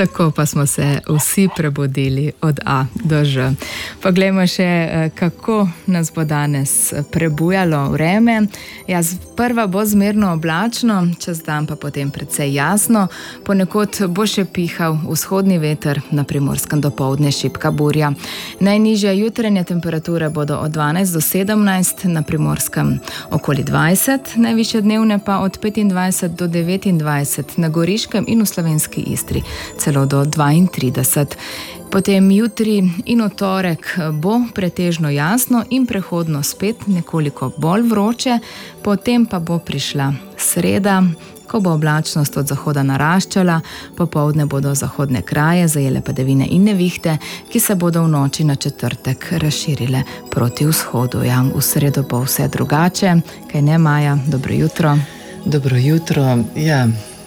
Tako pa smo se vsi prebudili od A do Ž. Poglejmo še, kako nas bo danes prebujalo vreme. Prva bo zmerno oblačno, čez dan pa potem precej jasno. Ponekod bo še pihal vzhodni veter, na Primorskem dopoldne šibka burja. Najnižje jutranje temperature bodo od 12 do 17, na Primorskem okoli 20, najvišje dnevne pa od 25 do 29, na Goriškem in v Slovenski Istri celo do 32. Potem jutri in v torek bo pretežno jasno in prehodno spet nekoliko bolj vroče, potem pa bo prišla sreda, ko bo oblačnost od zahoda naraščala, popoldne bodo zahodne kraje zajele padavine in nevihte, ki se bodo v noči na četrtek razširile proti vzhodu. Ja, v sredo bo vse drugače, kaj ne, Maja? Dobro jutro. Dobro jutro, ja,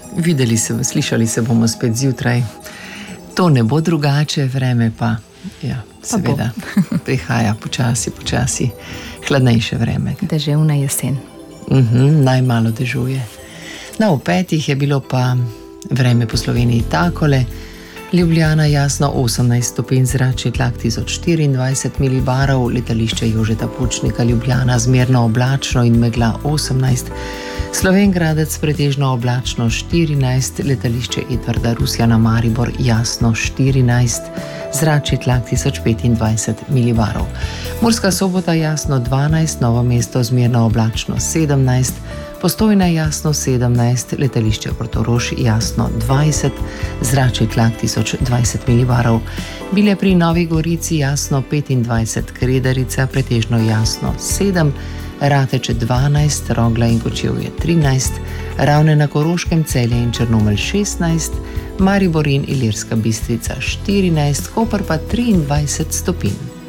slišali se bomo spet zjutraj. To ne bo drugače, vreme pa, ja, seveda, prihaja počasi, hladnejše vreme. Deževna jesen. Najmalo dežuje. V 5 je bilo pa vreme po Sloveniji takole. Ljubljana jasno 18 stopinj, zračni tlak 1024 milibarov, letališče Jožeta Pučnika Ljubljana zmerno oblačno in megla 18, Slovenj Gradec pretežno oblačno 14, letališče Edvarda Rusjana Maribor jasno 14, zračni tlak 1025 milibarov. Murska Sobota jasno 12, Novo mesto zmerno oblačno 17, Postojna jasno 17, letališče Portorož jasno 20, zračni tlak 1020 milibarov. Bile pri Novi Gorici jasno 25, Kredarica pretežno jasno 7, Rateče 12, Rogla in Kočevje 13, Ravne na Koroškem, Celje in Črnomelj 16, Maribor in Ilirska Bistrica 14, Koper pa 23 stopinj.